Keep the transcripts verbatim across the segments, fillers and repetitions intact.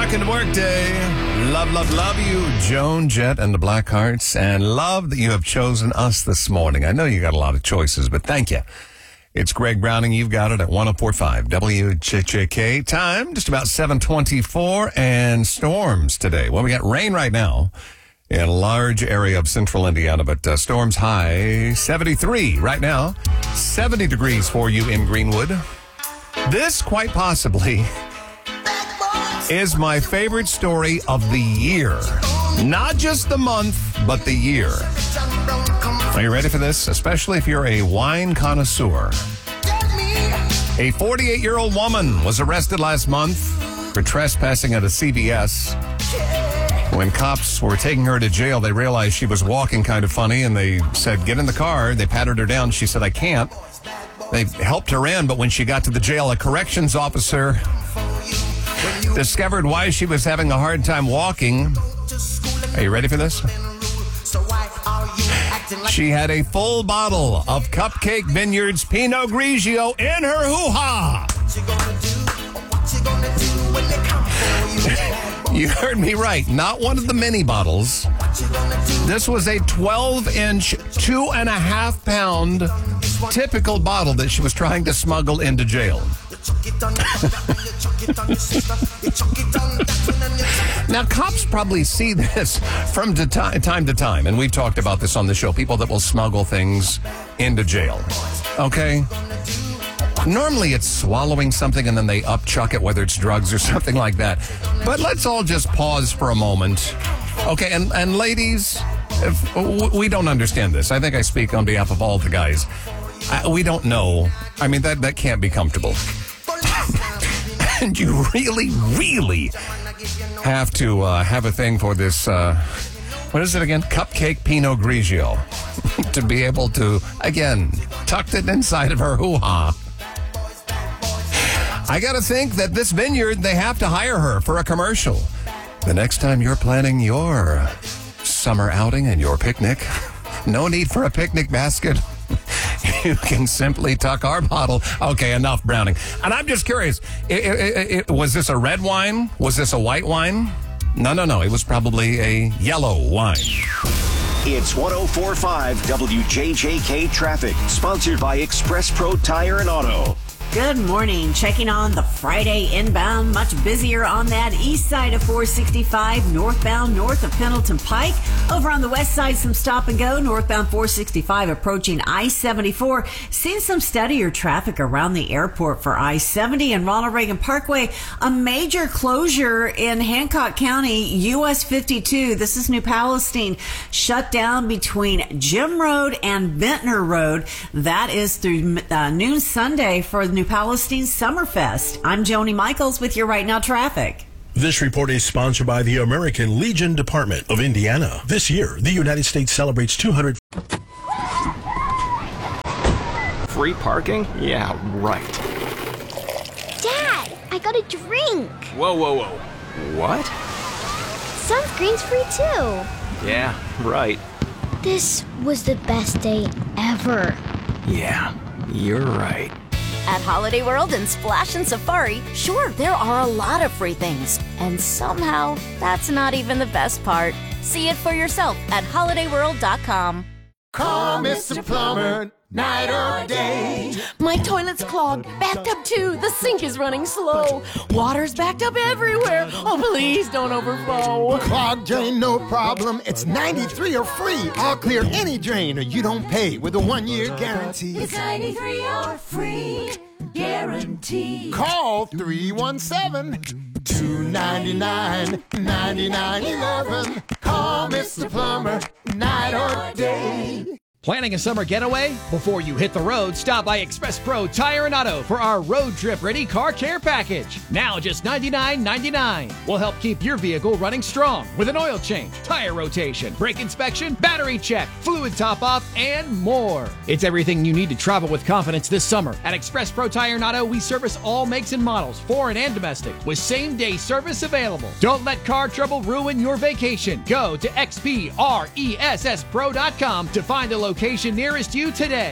Rockin' the workday. Love, love, love you, Joan Jett and the Blackhearts, and love that you have chosen us this morning. I know you got a lot of choices, but thank you. It's Greg Browning. You've got it at one oh four point five W J J K. Time, just about seven twenty-four, and storms today. Well, we got rain right now in a large area of central Indiana, but uh, storms high seventy-three right now. seventy degrees for you in Greenwood. This, quite possibly, is my favorite story of the year. Not just the month, but the year. Are you ready for this? Especially if you're a wine connoisseur. A forty-eight-year-old woman was arrested last month for trespassing at a C V S. When cops were taking her to jail, they realized she was walking kind of funny, and they said, get in the car. They patted her down. She said, I can't. They helped her in, but when she got to the jail, a corrections officer discovered why she was having a hard time walking. Are you ready for this? She had a full bottle of Cupcake Vineyards Pinot Grigio in her hoo-ha. You heard me right. Not one of the mini bottles. This was a twelve-inch, two and a half pound typical bottle that she was trying to smuggle into jail. Now, cops probably see this from to ti- time to time, and we've talked about this on the show, people that will smuggle things into jail, okay? Normally, it's swallowing something and then they upchuck it, whether it's drugs or something like that. But let's all just pause for a moment. Okay, and, and ladies, if, we don't understand this. I think I speak on behalf of all the guys. I, we don't know. I mean, that, that can't be comfortable. And you really, really have to uh, have a thing for this, uh, what is it again? Cupcake Pinot Grigio. To be able to, again, tuck it inside of her hoo-ha. I got to think that this vineyard, they have to hire her for a commercial. The next time you're planning your summer outing and your picnic, no need for a picnic basket. You can simply tuck our bottle. Okay, enough, Browning. And I'm just curious, it, it, it, was this a red wine? Was this a white wine? No, no, no. It was probably a yellow wine. It's one oh four point five W J J K Traffic, sponsored by Express Pro Tire and Auto. Good morning. Checking on the Friday inbound. Much busier on that east side of four sixty-five, northbound north of Pendleton Pike. Over on the west side, some stop and go. Northbound four sixty-five approaching I seventy-four. Seeing some steadier traffic around the airport for I seventy and Ronald Reagan Parkway. A major closure in Hancock County, U S fifty-two. This is New Palestine. Shut down between Jim Road and Ventnor Road. That is through uh, noon Sunday for New Palestine Summerfest. I'm Joni Michaels with your Right Now traffic. This report is sponsored by the American Legion Department of Indiana. This year, the United States celebrates two hundred... Free parking? Yeah, right. Dad, I got a drink. Whoa, whoa, whoa. What? Sunscreen's free too. Yeah, right. This was the best day ever. Yeah, you're right. At Holiday World and Splash and Safari, sure, there are a lot of free things. And somehow, that's not even the best part. See it for yourself at holiday world dot com. Call Mister Plumber, night or day. My toilet's clogged, backed up too. The sink is running slow. Water's backed up everywhere. Oh, please don't overflow. Clogged drain, no problem. It's ninety-three or free. I'll clear any drain or you don't pay with a one-year guarantee. It's ninety-three or free guarantee. Call three one seven, two nine nine, nine nine one one. Call Mister Plumber, night or day. Planning a summer getaway? Before you hit the road, stop by Express Pro Tire and Auto for our road trip ready car care package. Now just ninety-nine ninety-nine. We'll help keep your vehicle running strong with an oil change, tire rotation, brake inspection, battery check, fluid top off, and more. It's everything you need to travel with confidence this summer. At Express Pro Tire and Auto, we service all makes and models, foreign and domestic, with same day service available. Don't let car trouble ruin your vacation. Go to X P R E S S Pro dot com to find a location location nearest you today.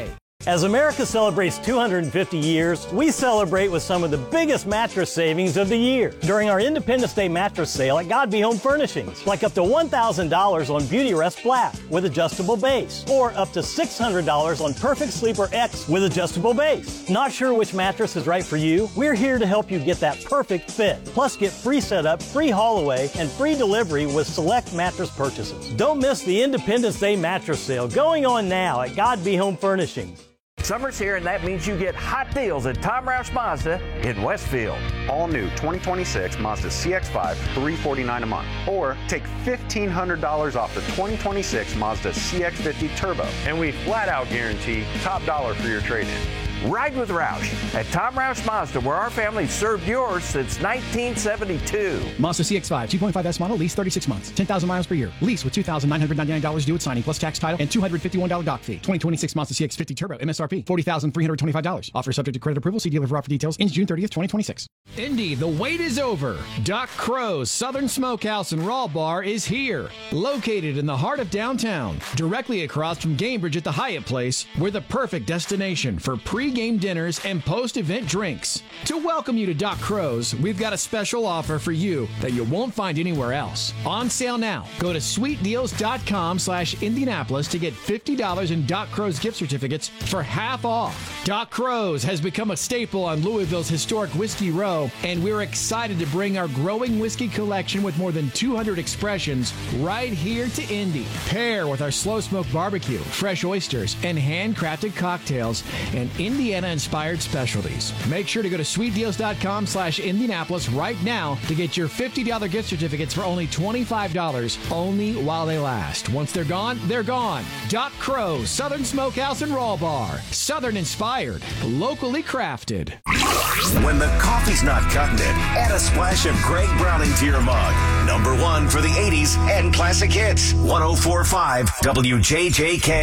As America celebrates two hundred fifty years, we celebrate with some of the biggest mattress savings of the year during our Independence Day mattress sale at God Be Home Furnishings, like up to one thousand dollars on Beauty Rest Black with adjustable base, or up to six hundred dollars on Perfect Sleeper X with adjustable base. Not sure which mattress is right for you? We're here to help you get that perfect fit. Plus, get free setup, free haul away, and free delivery with select mattress purchases. Don't miss the Independence Day mattress sale going on now at God Be Home Furnishings. Summer's here, and that means you get hot deals at Tom Roush Mazda in Westfield. All new twenty twenty-six Mazda C X five, three hundred forty-nine dollars a month. Or take fifteen hundred dollars off the twenty twenty-six Mazda C X fifty Turbo. And we flat out guarantee top dollar for your trade-in. Ride with Roush at Tom Roush Mazda, where our family served yours since nineteen seventy-two. Mazda C X five, two point five S model, lease thirty-six months, ten thousand miles per year. Lease with two thousand nine hundred ninety-nine dollars due at signing, plus tax, title, and two hundred fifty-one dollars doc fee. twenty twenty-six Mazda C X fifty Turbo, M S R P, forty thousand three hundred twenty-five dollars. Offer subject to credit approval. See dealer for offer details. Ends June thirtieth, twenty twenty-six. Indy, the wait is over. Doc Crow's Southern Smokehouse and Raw Bar is here. Located in the heart of downtown, directly across from Gamebridge at the Hyatt Place, we're the perfect destination for pre-game dinners and post-event drinks. To welcome you to Doc Crow's, we've got a special offer for you that you won't find anywhere else. On sale now. Go to sweetdeals.com slash Indianapolis to get fifty dollars in Doc Crow's gift certificates for half off. Doc Crow's has become a staple on Louisville's historic Whiskey Row, and we're excited to bring our growing whiskey collection with more than two hundred expressions right here to Indy. Pair with our slow smoke barbecue, fresh oysters, and handcrafted cocktails and Indiana-inspired specialties. Make sure to go to sweetdeals.com slash Indianapolis right now to get your fifty dollars gift certificates for only twenty-five dollars, only while they last. Once they're gone, they're gone. Doc Crow's Southern Smokehouse and Raw Bar. Southern inspired, locally crafted. When the coffee's not cutting it, add a splash of Greg Browning to your mug. Number one for the eighties and classic hits. one oh four point five W J J K.